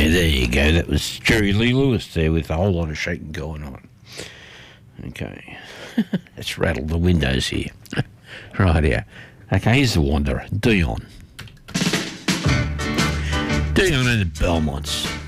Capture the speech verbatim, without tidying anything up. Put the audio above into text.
Yeah, there you go. That was Jerry Lee Lewis there with a whole lot of shaking going on. Okay. Let's rattle the windows here. Right here. Okay, here's the Wanderer. Dion. Dion and the Belmonts.